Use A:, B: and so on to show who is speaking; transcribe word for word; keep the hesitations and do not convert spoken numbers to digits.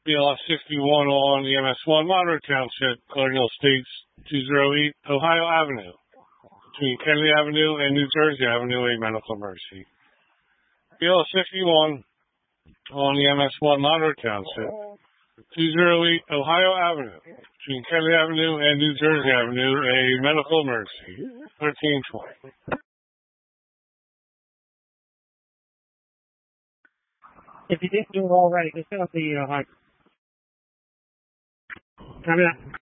A: B L S sixty-one on E M S one, Monroe Township, Colonial Estates, two oh eight Ohio Avenue. Between Kennedy Avenue and New Jersey Avenue, a medical emergency. B L S sixty-one on E M S one, Monroe Township, two oh eight Ohio Avenue. Between Kennedy Avenue and New Jersey Avenue, a medical emergency. thirteen twenty.
B: If you didn't do it already, just set up the uh, high. Copy that.